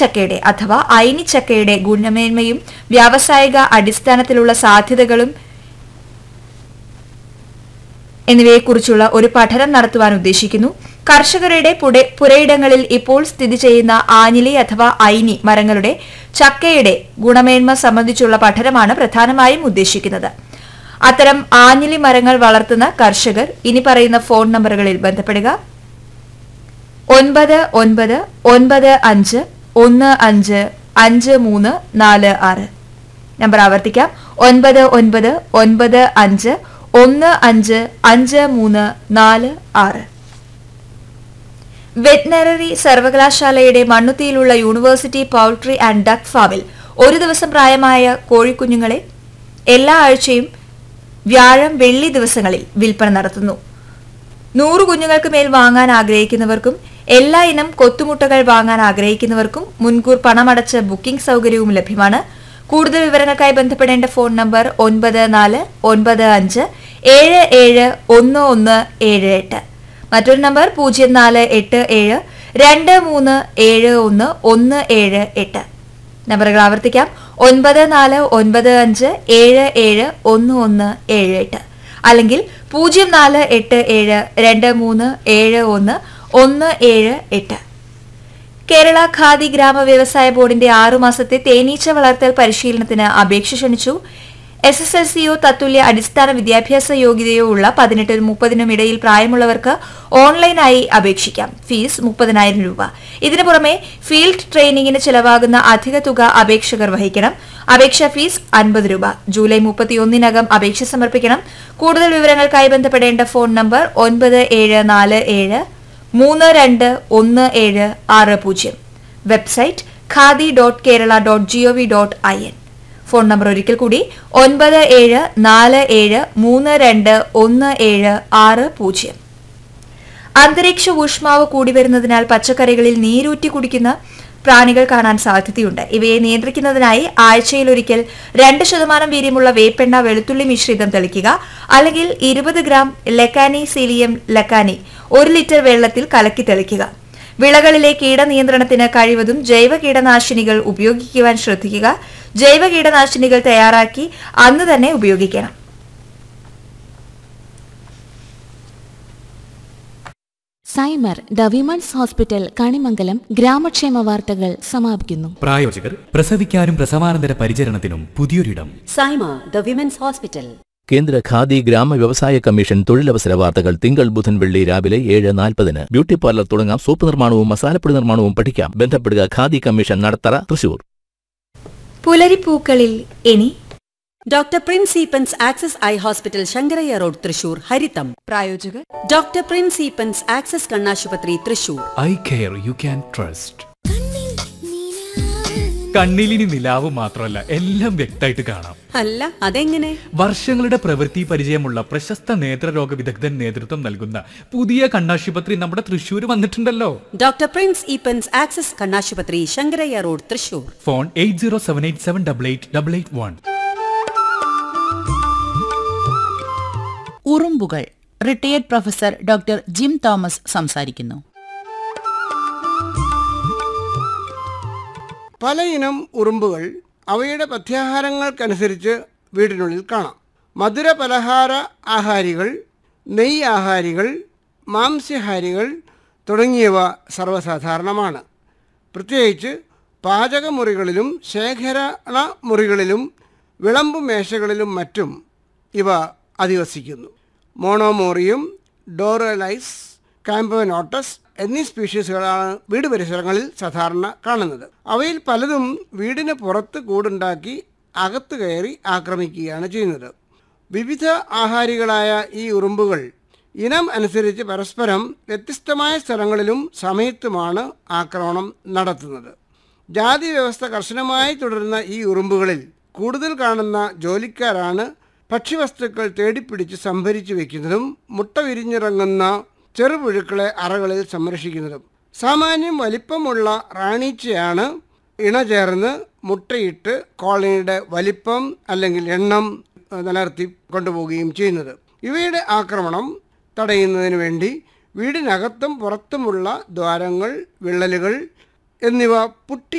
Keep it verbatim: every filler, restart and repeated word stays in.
ചക്കയുടെ അഥവാ അയിനിച്ചക്കയുടെ ഗുണമേന്മയും വ്യാവസായിക അടിസ്ഥാനത്തിലുള്ള സാധ്യതകളും എന്നിവയെക്കുറിച്ചുള്ള ഒരു പഠനം നടത്തുവാൻ ഉദ്ദേശിക്കുന്നു. കർഷകരുടെ പുരയിടങ്ങളിൽ ഇപ്പോൾ സ്ഥിതി ചെയ്യുന്ന ആഞ്ഞിലി അഥവാ ഐനി മരങ്ങളുടെ ചക്കയുടെ ഗുണമേന്മ സംബന്ധിച്ചുള്ള പഠനമാണ് പ്രധാനമായും ഉദ്ദേശിക്കുന്നത്. അത്തരം ആഞ്ഞിലി മരങ്ങൾ വളർത്തുന്ന കർഷകർ ഇനി പറയുന്ന ഫോൺ നമ്പറുകളിൽ ബന്ധപ്പെടുക. ഒൻപത് ഒൻപത് ഒൻപത് അഞ്ച് ഒന്ന് അഞ്ച് അഞ്ച് മൂന്ന് നാല് ആറ്. നമ്പർ ആവർത്തിക്കാം. ഒൻപത് ഒൻപത് ഒൻപത് അഞ്ച് ഒന്ന് അഞ്ച് അഞ്ച് മൂന്ന് നാല് ആറ്. വെറ്റിനറി സർവകലാശാലയുടെ മണ്ണുത്തിയിലുള്ള യൂണിവേഴ്സിറ്റി പൌൾട്രി ആൻഡ് ഡക്ക് ഫാമിൽ ഒരു ദിവസം പ്രായമായ കോഴിക്കുഞ്ഞുങ്ങളെ എല്ലാ ആഴ്ചയും വ്യാഴം വെള്ളി ദിവസങ്ങളിൽ വിൽപ്പന നടത്തുന്നു. നൂറ് കുഞ്ഞുങ്ങൾക്ക് മേൽ വാങ്ങാൻ ആഗ്രഹിക്കുന്നവർക്കും എല്ലാ ഇനം കൊത്തുമുട്ടകൾ വാങ്ങാൻ ആഗ്രഹിക്കുന്നവർക്കും മുൻകൂർ പണമടച്ച് ബുക്കിംഗ് സൌകര്യവും ലഭ്യമാണ്. കൂടുതൽ വിവരങ്ങൾക്കായി ബന്ധപ്പെടേണ്ട ഫോൺ നമ്പർ ഒൻപത് നാല് ഒൻപത് അഞ്ച് ഏഴ് ഏഴ് ഒന്ന് ഒന്ന് ഏഴ് എട്ട്. മറ്റൊരു നമ്പർ പൂജ്യം നാല് എട്ട് ഏഴ് രണ്ട് മൂന്ന് ഏഴ് ഒന്ന് ഒന്ന് ഏഴ് എട്ട്. നമ്പറുകൾ ആവർത്തിക്കാം. ഒൻപത് നാല് ഒൻപത് അഞ്ച് ഏഴ് ഏഴ് ഒന്ന് ഒന്ന് ഏഴ് എട്ട് അല്ലെങ്കിൽ പൂജ്യം നാല് എട്ട് ഏഴ് രണ്ട് മൂന്ന് ഏഴ് ഒന്ന് ഒന്ന് ഏഴ് എട്ട്. കേരള ഖാദി ഗ്രാമ വ്യവസായ ബോർഡിന്റെ ആറുമാസത്തെ തേനീച്ച വളർത്തൽ പരിശീലനത്തിന് അപേക്ഷ ക്ഷണിച്ചു. എസ് എസ് എൽ സിയോ തത്തുല്യ അടിസ്ഥാന വിദ്യാഭ്യാസ യോഗ്യതയോ ഉള്ള പതിനെട്ടിനും മുപ്പതിനും ഇടയിൽ പ്രായമുള്ളവർക്ക് ഓൺലൈനായി അപേക്ഷിക്കാം. ഫീസ് മുപ്പതിനായിരം രൂപ. ഇതിനു പുറമെ ഫീൽഡ് ട്രെയിനിങ്ങിന് ചെലവാകുന്ന അധിക തുക അപേക്ഷകർ വഹിക്കണം. അപേക്ഷാ ഫീസ് അൻപത് രൂപ. ജൂലൈ മുപ്പത്തിയൊന്നിനകം അപേക്ഷ സമർപ്പിക്കണം. കൂടുതൽ വിവരങ്ങൾക്കായി ബന്ധപ്പെടേണ്ട ഫോൺ നമ്പർ ഒൻപത് ഏഴ് നാല് ഏഴ് മൂന്ന് രണ്ട് ഒന്ന് ഏഴ് ആറ് പൂജ്യം. Website khadi dot Kerala dot G O V dot I N. Phone number ഒരിക്കൽ കൂടി ഒൻപത് ഏഴ് നാല് ഏഴ് മൂന്ന് രണ്ട് ഒന്ന് ഏഴ് ആറ് പൂജ്യം. അന്തരീക്ഷ ഊഷ്മാവ് കൂടി വരുന്നതിനാൽ പച്ചക്കറികളിൽ നീരൂറ്റി കുടിക്കുന്ന പ്രാണികൾ കാണാൻ സാധ്യതയുണ്ട്. ഇവയെ നിയന്ത്രിക്കുന്നതിനായി ആഴ്ചയിലൊരിക്കൽ രണ്ട് ശതമാനം വീര്യമുള്ള വേപ്പെണ്ണ വെളുത്തുള്ളി മിശ്രിതം തളിക്കുക. അല്ലെങ്കിൽ ഇരുപത് ഗ്രാം ലക്കാനി സീലിയം ലക്കാനി ഒരു ലിറ്റർ വെള്ളത്തിൽ കലക്കി തെളിക്കുക. വിളകളിലെ കീടനിയന്ത്രണത്തിന് കഴിവതും ജൈവ കീടനാശിനികൾ ഉപയോഗിക്കുവാൻ ശ്രദ്ധിക്കുക. ജൈവ കീടനാശിനികൾ തയ്യാറാക്കി അന്ന് തന്നെ ഉപയോഗിക്കണം. സൈമർ ദ വിമൺസ് ഹോസ്പിറ്റൽ കണിമംഗലം ഗ്രാമക്ഷേമ വാർത്തകൾ സമാപിക്കുന്നു. പ്രായോജകർ പ്രസവിക്കാനും പ്രസവാനന്തര പരിചരണത്തിനും പുതിയൊരിടം. സൈമർ ദ വിമൺസ് ഹോസ്പിറ്റൽ. കേന്ദ്ര ഖാദി ഗ്രാമ വ്യവസായ കമ്മീഷൻ തൊഴിലവസര വാർത്തകൾ തിങ്കൾ ബുധൻ വെള്ളി രാവിലെ ഏഴ് നാൽപ്പതിന്. ബ്യൂട്ടി പാർലർ തുടങ്ങാം. സോപ്പ് നിർമ്മാണവും മസാലപ്പൊടി നിർമ്മാണവും പഠിക്കാം. ബന്ധപ്പെടുക ഖാദി കമ്മീഷൻ, നടത്തറ, തൃശൂർ. പുലരിപ്പൂക്കളിൽ ഇനി doctor Prince Eappen's access eye hospital Sankaraiah road Thrissur ഹരിതം. പ്രായോജകർ ഡോക്ടർ പ്രിൻസ് ഈപ്പൻസ് ആക്സസ് കണ്ണാശുപത്രി Thrissur. Eye care you can trust. കണ്ണിലിനി നിലാവ് മാത്രമല്ല, എല്ലാം വ്യക്തമായിട്ട് കാണാം. അല്ല അതെങ്ങനെ? വർഷങ്ങളുടെ പ്രവൃത്തി പരിചയമുള്ള പ്രശസ്ത നേത്രരോഗ വിദഗ്ധൻ നേതൃത്വം നൽകുന്ന പുതിയ കണ്ണാശുപത്രി നമ്മുടെ തൃശൂർ വന്നിട്ടുണ്ടല്ലോ. ഡോക്ടർ പ്രിൻസ് ഈപ്പൻസ് ആക്സസ് കണ്ണാശുപത്രി Sankaraiah road Thrissur. Phone eight zero seven eight seven double eight double eight one. ഉറുമ്പുകൾ. Retired professor doctor gym Thomas സംസാരിക്കുന്നു. പലയിനം ഉറുമ്പുകൾ അവയുടെ പഥ്യാഹാരങ്ങൾക്കനുസരിച്ച് വീടിനുള്ളിൽ കാണാം. മധുര പലഹാര ആഹാരികൾ, നെയ്യ് ആഹാരികൾ, മാംസ്യഹാരികൾ തുടങ്ങിയവ സർവ്വസാധാരണമാണ്. പ്രത്യേകിച്ച് പാചകമുറികളിലും ശേഖരണ മുറികളിലും വിളമ്പു മേശകളിലും മറ്റും ഇവ അധിവസിക്കുന്നു. മോണോമോറിയം, ഡോറലൈസ്, കാംബോനോട്ടസ് എന്നീ സ്പീഷീസുകളാണ് വീട് പരിസരങ്ങളിൽ സാധാരണ കാണുന്നത്. അവയിൽ പലതും വീടിന് പുറത്ത് കൂടുണ്ടാക്കി അകത്ത് കയറി ആക്രമിക്കുകയാണ് ചെയ്യുന്നത്. വിവിധ ആഹാരികളായ ഈ ഉറുമ്പുകൾ ഇനം അനുസരിച്ച് പരസ്പരം വ്യത്യസ്തമായ സ്ഥലങ്ങളിലും സമയത്തുമാണ് ആക്രമണം നടത്തുന്നത്. ജാതി വ്യവസ്ഥ കർശനമായി തുടരുന്ന ഈ ഉറുമ്പുകളിൽ കൂടുതൽ കാണുന്ന ജോലിക്കാരാണ് ഭക്ഷ്യവസ്തുക്കൾ തേടിപ്പിടിച്ച് സംഭരിച്ചു വയ്ക്കുന്നതും മുട്ട വിരിഞ്ഞിറങ്ങുന്ന ചെറുപുഴുക്കളെ അറകളിൽ സംരക്ഷിക്കുന്നതും. സാമാന്യം വലിപ്പമുള്ള റാണീച്ചയാണ് ഇണചേർന്ന് മുട്ടയിട്ട് കോളനിയുടെ വലിപ്പം അല്ലെങ്കിൽ എണ്ണം നിലനിർത്തി കൊണ്ടുപോവുകയും ചെയ്യുന്നത്. ഇവയുടെ ആക്രമണം തടയുന്നതിന് വേണ്ടി വീടിനകത്തും പുറത്തുമുള്ള ദ്വാരങ്ങൾ, വിള്ളലുകൾ എന്നിവ പുട്ടി